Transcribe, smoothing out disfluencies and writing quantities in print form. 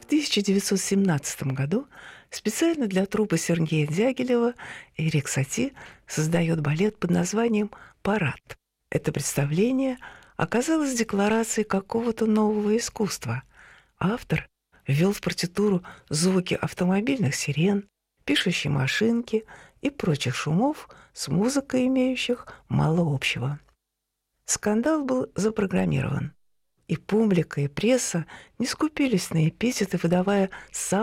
1917 году специально для труппы Сергея Дягилева Эрик Сати создает балет под названием «Парад». Это представление оказалось декларацией какого-то нового искусства. Автор ввел в партитуру звуки автомобильных сирен, пишущей машинки и прочих шумов с музыкой, имеющих мало общего. Скандал был запрограммирован. И публика, и пресса не скупились на эпитеты, выдавая